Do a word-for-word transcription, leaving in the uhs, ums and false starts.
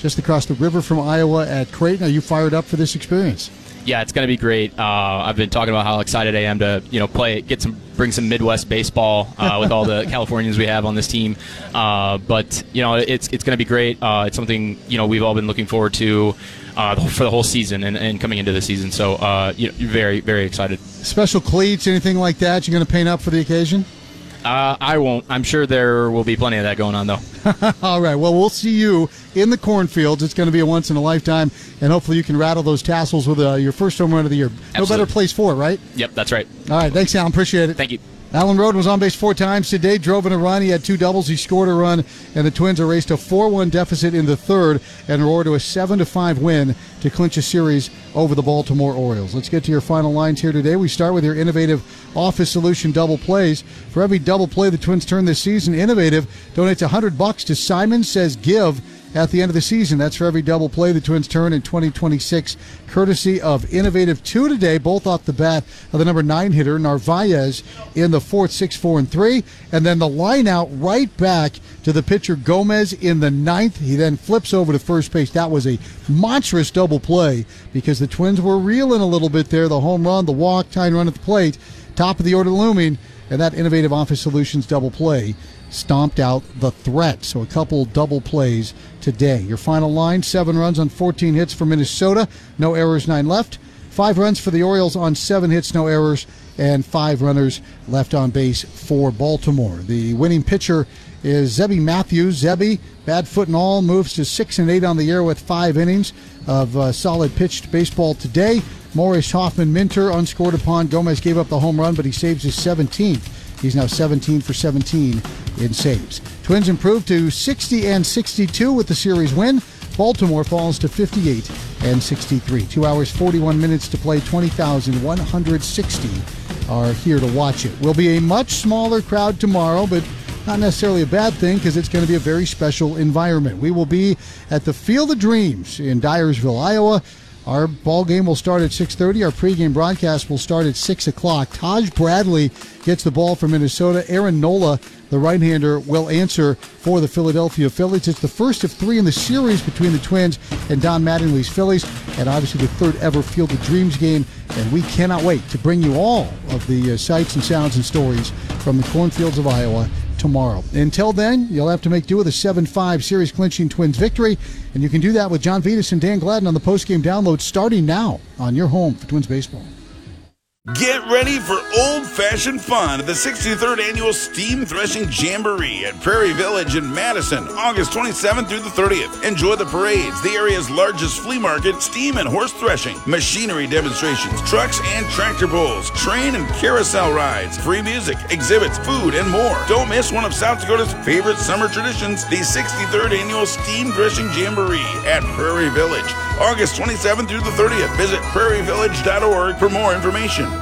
just across the river from Iowa at Creighton. Are you fired up for this experience? Yeah, it's going to be great. Uh, I've been talking about how excited I am to, you know, play, get some, bring some Midwest baseball uh, with all the Californians we have on this team. Uh, but you know, it's it's going to be great. Uh, it's something, you know, we've all been looking forward to uh, for the whole season and, and coming into the season. So, uh, you know, very very excited. Special cleats, anything like that? You're going to paint up for the occasion? Uh, I won't. I'm sure there will be plenty of that going on, though. All right. Well, we'll see you in the cornfields. It's going to be a once-in-a-lifetime, and hopefully you can rattle those tassels with uh, your first home run of the year. Absolutely. No better place for it, right? Yep, that's right. All right. Thanks, Alan. Appreciate it. Thank you. Alan Roden was on base four times today, drove in a run. He had two doubles. He scored a run, and the Twins erased a four one deficit in the third and roared to a seven to five win to clinch a series over the Baltimore Orioles. Let's get to your final lines here today. We start with your Innovative Office Solution double plays. For every double play the Twins turn this season, Innovative donates one hundred bucks to Simon Says Give at the end of the season. That's for every double play the Twins turn in twenty twenty-six, courtesy of Innovative. Two today, both off the bat of the number nine hitter, Narvaez, in the fourth, six, four, and three. And then the line out right back to the pitcher Gomez in the ninth. He then flips over to first base. That was a monstrous double play because the Twins were reeling a little bit there. The home run, the walk, tying run at the plate, top of the order looming, and that Innovative Office Solutions double play stomped out the threat. So a couple double plays today. Your final line, seven runs on fourteen hits for Minnesota. No errors, nine left. Five runs for the Orioles on seven hits, no errors, and five runners left on base for Baltimore. The winning pitcher is Zebby Matthews. Zebby, bad foot and all, moves to six and eight on the year with five innings of uh, solid pitched baseball today. Morris Hoffman Minter unscored upon. Gomez gave up the home run, but he saves his seventeenth. He's now seventeen for seventeen in saves. Twins improve to sixty and sixty-two with the series win. Baltimore falls to fifty-eight and sixty-three. Two hours, forty-one minutes to play. twenty thousand one hundred sixty are here to watch it. Will be a much smaller crowd tomorrow, but not necessarily a bad thing because it's going to be a very special environment. We will be at the Field of Dreams in Dyersville, Iowa. Our ball game will start at six thirty. Our pregame broadcast will start at six o'clock. Taj Bradley gets the ball for Minnesota. Aaron Nola, the right-hander, will answer for the Philadelphia Phillies. It's the first of three in the series between the Twins and Don Mattingly's Phillies, and obviously the third ever Field of Dreams game. And we cannot wait to bring you all of the uh, sights and sounds and stories from the cornfields of Iowa tomorrow. Until then, you'll have to make do with a seven five series-clinching Twins victory, and you can do that with John Vitas and Dan Gladden on the postgame download starting now on your home for Twins baseball. Get ready for old-fashioned fun at the sixty-third Annual Steam Threshing Jamboree at Prairie Village in Madison, August twenty-seventh through the thirtieth. Enjoy the parades, the area's largest flea market, steam and horse threshing, machinery demonstrations, trucks and tractor pulls, train and carousel rides, free music, exhibits, food, and more. Don't miss one of South Dakota's favorite summer traditions, the sixty-third Annual Steam Threshing Jamboree at Prairie Village, August twenty-seventh through the thirtieth. Visit prairie village dot org for more information.